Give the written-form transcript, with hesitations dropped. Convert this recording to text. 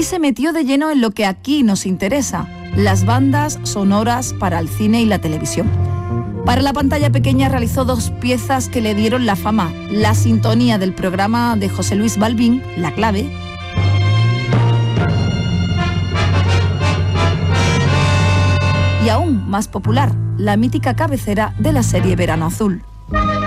y se metió de lleno en lo que aquí nos interesa, las bandas sonoras para el cine y la televisión. Para la pantalla pequeña realizó 2 piezas que le dieron la fama: la sintonía del programa de José Luis Balbín, La Clave, y aún más popular, la mítica cabecera de la serie Verano Azul.